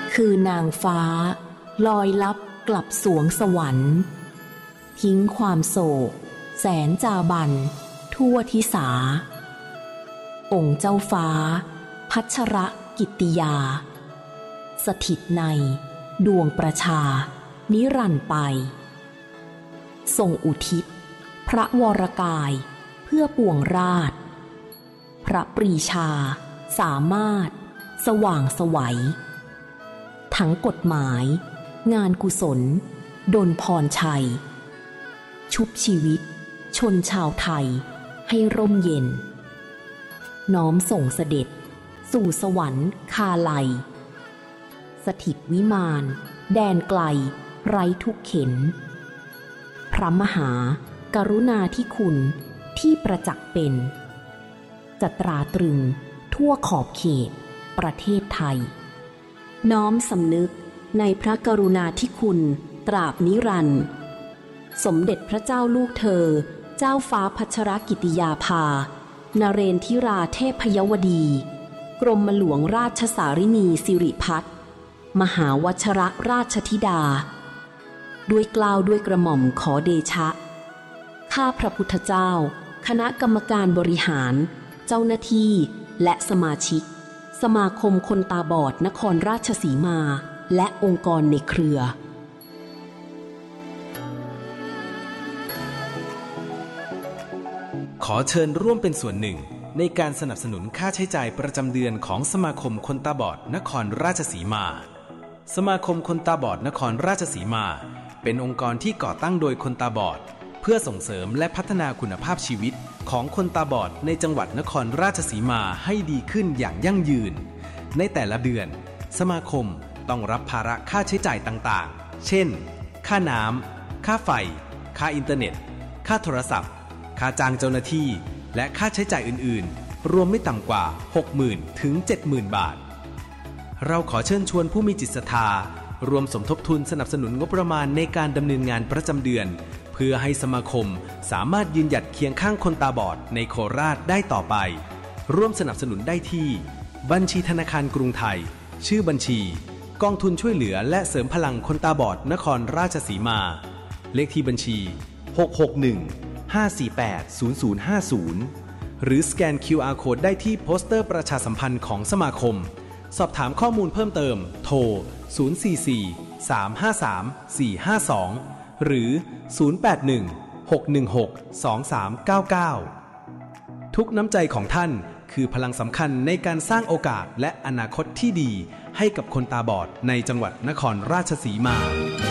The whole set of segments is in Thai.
คือนางฟ้าลอยลับกลับสวงสวรรค์ทิ้งความโศกแสนจาบันทั่วทิสาองค์เจ้าฟ้าพัชรกิตติยาสถิตในดวงประชานิรันดร์ไปทรงอุทิศพระวรกายเพื่อปวงราชพระปรีชาสามารถสว่างไสวทั้งกฎหมายงานกุศลดลพรชัยชุบชีวิตชนชาวไทยให้ร่มเย็นน้อมส่งเสด็จสู่สวรรค์คาลัยสถิตวิมานแดนไกลไร้ทุกเข็ญพระมหากรุณาธิคุณที่ประจักษ์เป็นจะตราตรึงทั่วขอบเขตประเทศไทยน้อมสำนึกในพระกรุณาธิคุณตราบนิรันดร์สมเด็จพระเจ้าลูกเธอเจ้าฟ้าพัชรกิติยาภานเรนทิราเทพยวดีกรมหลวงราชสารินีสิริพัฒน์มหาวชรราชธิดาด้วยเกล้าด้วยกระหม่อมขอเดชะข้าพระพุทธเจ้าคณะกรรมการบริหารเจ้าหน้าที่และสมาชิกสมาคมคนตาบอดนครราชสีมาและองค์กรในเครือขอเชิญร่วมเป็นส่วนหนึ่งในการสนับสนุนค่าใช้จ่ายประจำเดือนของสมาคมคนตาบอดนครราชสีมาสมาคมคนตาบอดนครราชสีมาเป็นองค์กรที่ก่อตั้งโดยคนตาบอดเพื่อส่งเสริมและพัฒนาคุณภาพชีวิตของคนตาบอดในจังหวัดนครราชสีมาให้ดีขึ้นอย่างยั่งยืนในแต่ละเดือนสมาคมต้องรับภาระค่าใช้จ่ายต่างๆเช่นค่าน้ำค่าไฟค่าอินเทอร์เน็ตค่าโทรศัพท์ค่าจ้างเจ้าหน้าที่และค่าใช้จ่ายอื่นๆรวมไม่ต่ำกว่า 60,000 ถึง 70,000 บาทเราขอเชิญชวนผู้มีจิตศรัทธารวมสมทบทุนสนับสนุนงบประมาณในการดำเนินงานประจำเดือนเพื่อให้สมาคมสามารถยืนหยัดเคียงข้างคนตาบอดในโคราชได้ต่อไปร่วมสนับสนุนได้ที่บัญชีธนาคารกรุงไทยชื่อบัญชีกองทุนช่วยเหลือและเสริมพลังคนตาบอดนครราชสีมาเลขที่บัญชี661-548-0050หรือสแกน QR Code ได้ที่โปสเตอร์ประชาสัมพันธ์ของสมาคมสอบถามข้อมูลเพิ่มเติมโทร044-353-452หรือ081-616-2399ทุกน้ำใจของท่านคือพลังสำคัญในการสร้างโอกาสและอนาคตที่ดีให้กับคนตาบอดในจังหวัดนครราชสีมา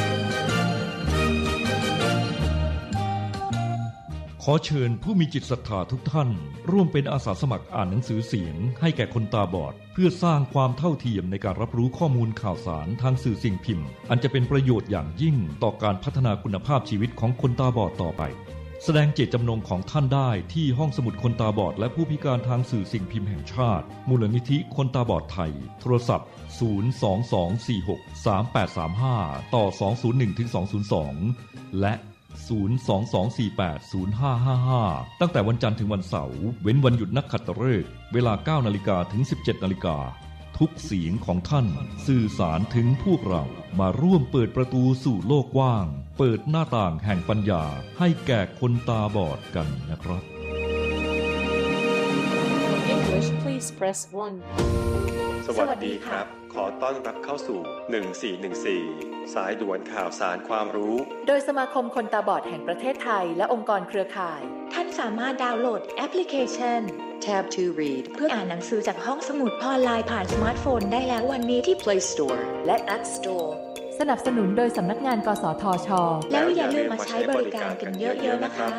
ขอเชิญผู้มีจิตศรัทธาทุกท่านร่วมเป็นอาสาสมัครอ่านหนังสือเสียงให้แก่คนตาบอดเพื่อสร้างความเท่าเทียมในการรับรู้ข้อมูลข่าวสารทางสื่อสิ่งพิมพ์อันจะเป็นประโยชน์อย่างยิ่งต่อการพัฒนาคุณภาพชีวิตของคนตาบอดต่อไปแสดงเจตจำนงของท่านได้ที่ห้องสมุดคนตาบอดและผู้พิการทางสื่อสิ่งพิมพ์แห่งชาติมูลนิธิคนตาบอดไทยโทรศัพท์022463835ต่อ201-202และ022480555ตั้งแต่วันจันทร์ถึงวันเสาร์เว้นวันหยุดนักขัตฤกษ์เวลา 9:00 นถึง 17:00 นทุกเสียงของท่านสื่อสารถึงพวกเรามาร่วมเปิดประตูสู่โลกกว้างเปิดหน้าต่างแห่งปัญญาให้แก่คนตาบอดกันนะครับ English please press 1 สวัสดีครับขอต้อนรับเข้าสู่1414สายด่วนข่าวสารความรู้โดยสมาคมคนตาบอดแห่งประเทศไทยและองค์กรเครือข่ายท่านสามารถดาวน์โหลดแอปพลิเคชัน Tab to Read เพื่ออ่านหนังสือจากห้องสมุดออนไลน์ผ่านสมาร์ทโฟนได้แล้ววันนี้ที่ Play Store และ App Store สนับสนุนโดยสำนักงานกสทช. แล้วอย่าลืมมาใช้บริการกันเยอะๆนะคะ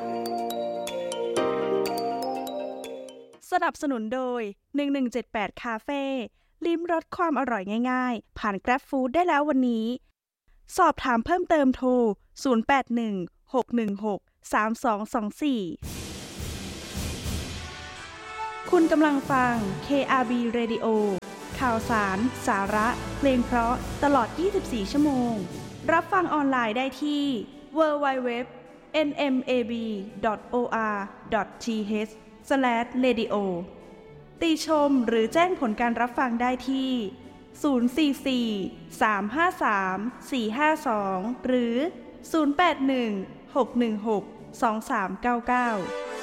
สนับสนุนโดย1178คาเฟ่ลิ้มรสความอร่อยง่ายๆผ่าน Grab Food ได้แล้ววันนี้สอบถามเพิ่มเติมโทร0816163224คุณกำลังฟัง KRB Radio ข่าวสารสาระเพลงเพราะตลอด24ชั่วโมงรับฟังออนไลน์ได้ที่ www.nmab.or.th/radio ติชมหรือแจ้งผลการรับฟังได้ที่ 044-353-452 หรือ 081-616-2399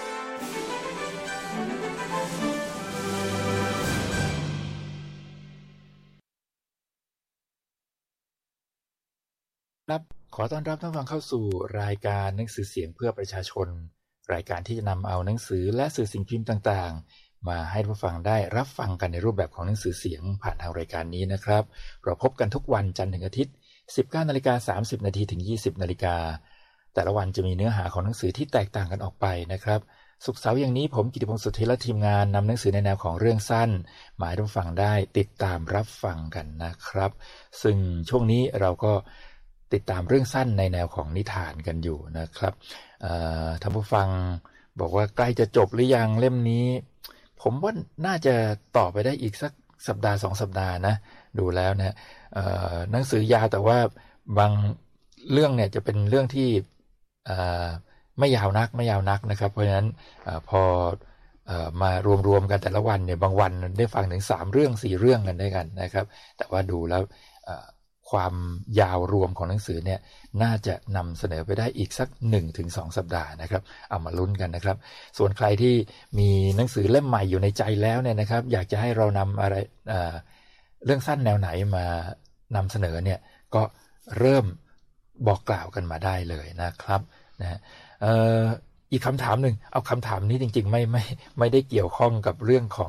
ครับขอต้อนรับท่านฟังเข้าสู่รายการหนังสือเสียงเพื่อประชาชนรายการที่จะนำเอาหนังสือและสื่อสิ่งพิมพ์ต่างๆมาให้ผู้ฟังได้รับฟังกันในรูปแบบของหนังสือเสียงผ่านทางรายการนี้นะครับเราพบกันทุกวันจันทร์ถึงอาทิตย์ 19:30 น.ถึง 20:00 น.แต่ละวันจะมีเนื้อหาของหนังสือที่แตกต่างกันออกไปนะครับศุกร์เสาร์อย่างนี้ผมกิติพงษ์สุทธิและทีมงานนำหนังสือในแนวของเรื่องสั้นมาให้ผู้ฟังได้ติดตามรับฟังกันนะครับซึ่งช่วงนี้เราก็ติดตามเรื่องสั้นในแนวของนิทานกันอยู่นะครับท่านผู้ฟังบอกว่าใกล้จะจบหรือยังเล่มนี้ผมว่าน่าจะต่อไปได้อีกสักสัปดาห์2สัปดาห์นะดูแล้วนะหนังสือยาวแต่ว่าบางเรื่องเนี่ยจะเป็นเรื่องที่ไม่ยาวนักนะครับเพราะฉะนั้นพอมารวมๆกันแต่ละวันเนี่ยบางวันได้ฟังถึง3เรื่อง4เรื่องกันด้วยกันนะครับแต่ว่าดูแล้วความยาวรวมของหนังสือเนี่ยน่าจะนำเสนอไปได้อีกสัก 1-2 สัปดาห์นะครับเอามาลุ้นกันนะครับส่วนใครที่มีหนังสือเล่มใหม่อยู่ในใจแล้วเนี่ยนะครับอยากจะให้เรานำอะไรเรื่องสั้นแนวไหนมานำเสนอเนี่ยก็เริ่มบอกกล่าวกันมาได้เลยนะครับนะอีกคำถามหนึ่งเอาคำถามนี้จริงๆไม่ได้เกี่ยวข้องกับเรื่องของ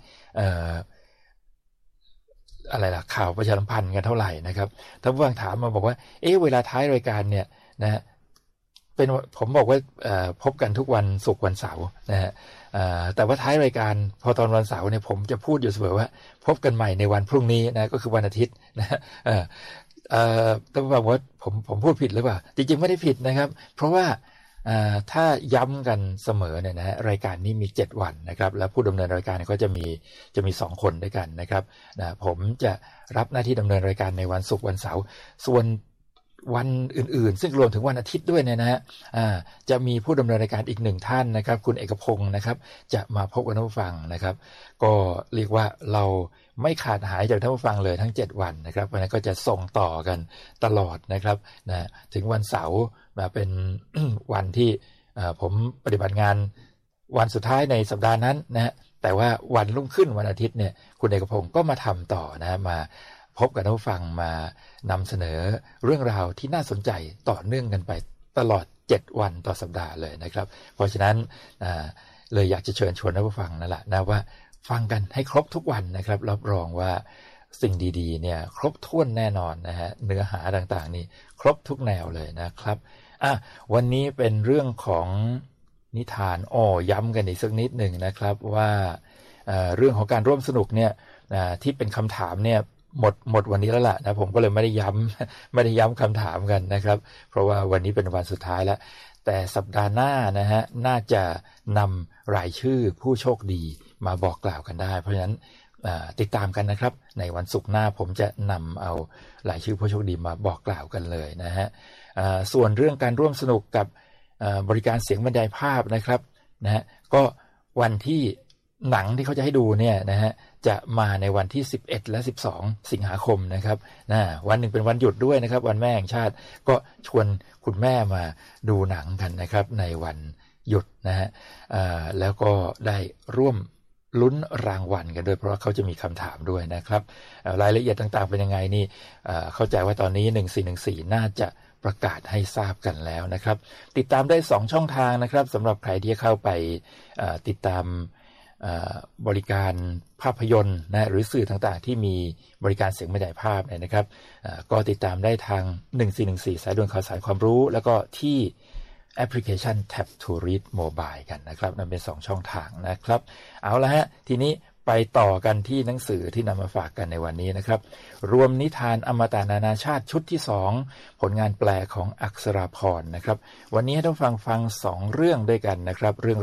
อะไรล่ะข่าวประชาสัมพันธ์กันเท่าไหร่นะครับท่านผู้ฟังถามมาบอกว่าเวลาท้ายรายการเนี่ยนะเป็นผมบอกว่าพบกันทุกวันศุกร์วันเสาร์นะฮะแต่ว่าท้ายรายการพอตอนวันเสาร์เนี่ยผมจะพูดอยู่เสมอว่าพบกันใหม่ในวันพรุ่งนี้นะก็คือวันอาทิตย์นะท่านผู้ฟังว่าผมพูดผิดหรือเปล่าจริงๆไม่ได้ผิดนะครับเพราะว่าถ้าย้ำกันเสมอเนี่ยนะรายการนี้มี7วันนะครับและผู้ดำเนินรายการก็จะมี2คนด้วยกันนะครับผมจะรับหน้าที่ดำเนินรายการในวันศุกร์วันเสาร์ส่วนวันอื่นๆซึ่งรวมถึงวันอาทิตย์ด้วยเนี่ยนะฮะจะมีผู้ดำเนินรายการอีก1ท่านนะครับคุณเอกพงศ์นะครับจะมาพบกับท่านผู้ฟังนะครับก็เรียกว่าเราไม่ขาดหายจากท่านผู้ฟังเลยทั้ง7วันนะครับเพราะฉะนั้นก็จะส่งต่อกันตลอดนะครับนะถึงวันเสาร์มาเป็น วันที่ผมปฏิบัติงานวันสุดท้ายในสัปดาห์นั้นนะฮะแต่ว่าวันรุ่งขึ้นวันอาทิตย์เนี่ยคุณเอกพงศ์ก็มาทำต่อนะมาพบกับท่านผู้ฟังมานำเสนอเรื่องราวที่น่าสนใจต่อเนื่องกันไปตลอด7วันต่อสัปดาห์เลยนะครับเพราะฉะนั้นเลยอยากจะเชิญชวนท่านผู้ฟังนั่นแหละนะว่าฟังกันให้ครบทุกวันนะครับรับรองว่าสิ่งดีๆเนี่ยครบถ้วนแน่นอนนะฮะเนื้อหาต่างๆนี่ครบทุกแนวเลยนะครับวันนี้เป็นเรื่องของนิทานย้ำกันอีกสักนิดหนึ่งนะครับว่าเรื่องของการร่วมสนุกเนี่ยที่เป็นคำถามเนี่ยหมดวันนี้แล้วล่ะนะผมก็เลยไม่ได้ย้ำคำถามกันนะครับเพราะว่าวันนี้เป็นวันสุดท้ายแล้วแต่สัปดาห์หน้านะฮะน่าจะนำรายชื่อผู้โชคดีมาบอกกล่าวกันได้เพราะฉะนั้นติดตามกันนะครับในวันศุกร์หน้าผมจะนำเอารายชื่อผู้โชคดีมาบอกกล่าวกันเลยนะฮะส่วนเรื่องการร่วมสนุกกับบริการเสียงบรรยายภาพนะครับนะฮะก็วันที่หนังที่เขาจะให้ดูเนี่ยนะฮะจะมาในวันที่11และ12สิงหาคมนะครับวันหนึ่งเป็นวันหยุดด้วยนะครับวันแม่แห่งชาติก็ชวนคุณแม่มาดูหนังกันนะครับในวันหยุดนะฮะแล้วก็ได้ร่วมลุ้นรางวัลกันด้วยเพราะว่าเขาจะมีคำถามด้วยนะครับรายละเอียดต่างๆเป็นยังไงนี่เข้าใจว่าตอนนี้1414น่าจะประกาศให้ทราบกันแล้วนะครับติดตามได้2ช่องทางนะครับสำหรับใครที่เข้าไปติดตามบริการภาพยนตร์นะหรือสื่อต่างๆที่มีบริการเสียงบรรยายภาพเนี่ยนะครับก็ติดตามได้ทาง1414สายด่วนข่าวสารความรู้แล้วก็ที่แอปพลิเคชัน Tap to Read Mobile กันนะครับนั่นเป็น2ช่องทางนะครับเอาละฮะทีนี้ไปต่อกันที่หนังสือที่นำมาฝากกันในวันนี้นะครับรวมนิทานอมตะนานาชาติชุดที่2ผลงานแปลของอักษราพรนะครับวันนี้ให้ท่านฟัง2เรื่องด้วยกันนะครับเรื่อง